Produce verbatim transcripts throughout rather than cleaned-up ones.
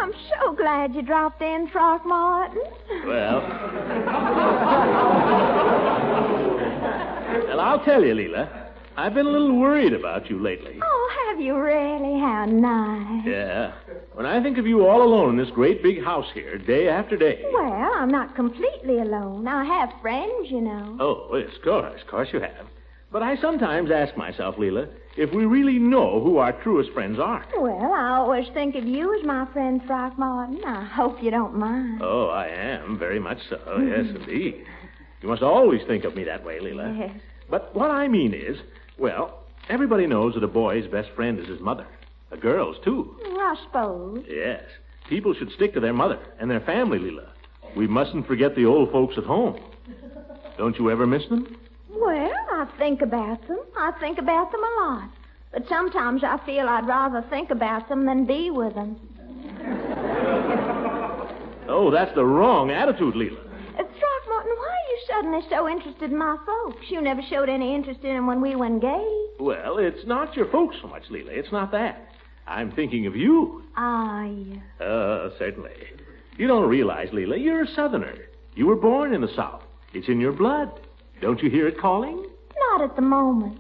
I'm so glad you dropped in, Throckmorton. Well... well, I'll tell you, Leela. I've been a little worried about you lately. Oh, have you really? How nice. Yeah. When I think of you all alone in this great big house here, day after day... Well, I'm not completely alone. I have friends, you know. Oh, yes, of course. Of course you have. But I sometimes ask myself, Leela, if we really know who our truest friends are. Well, I always think of you as my friend, Throckmorton. I hope you don't mind. Oh, I am. Very much so. Yes, indeed. You must always think of me that way, Leela. Yes. But what I mean is, well, everybody knows that a boy's best friend is his mother. A girl's, too. I suppose. Yes. People should stick to their mother and their family, Leela. We mustn't forget the old folks at home. Don't you ever miss them? Well, I think about them. I think about them a lot. But sometimes I feel I'd rather think about them than be with them. Oh, that's the wrong attitude, Leela. Uh, Throckmorton, why are you suddenly so interested in my folks? You never showed any interest in them when we were engaged. Well, it's not your folks so much, Leela. It's not that. I'm thinking of you. Ah, yes. Uh, certainly. You don't realize, Leela, you're a Southerner. You were born in the South. It's in your blood. Don't you hear it calling? Not at the moment.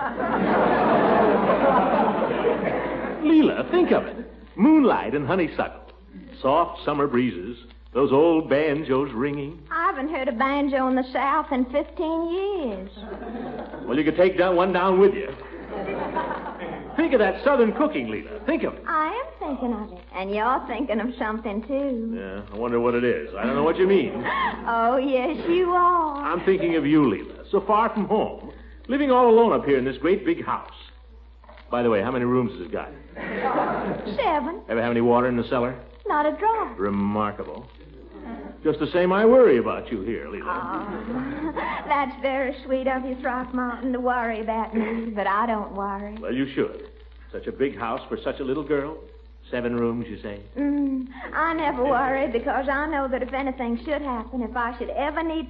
Leela, think of it. Moonlight and honeysuckle. Soft summer breezes. Those old banjos ringing. I haven't heard a banjo in the South in fifteen years. Well, you could take down one down with you. Think of that Southern cooking, Leela. Think of it. I am thinking of it. And you're thinking of something, too. Yeah, I wonder what it is. I don't know what you mean. Oh, yes, you are. I'm thinking of you, Leela. So far from home. Living all alone up here in this great big house. By the way, how many rooms has it got? Seven. Ever have any water in the cellar? Not a drop. Remarkable. Just the same, I worry about you here, Leela. Oh, that's very sweet of you, Throckmorton, to worry about me, but I don't worry. Well, you should. Such a big house for such a little girl. Seven rooms, you say? Mm, I never worry because I know that if anything should happen, if I should ever need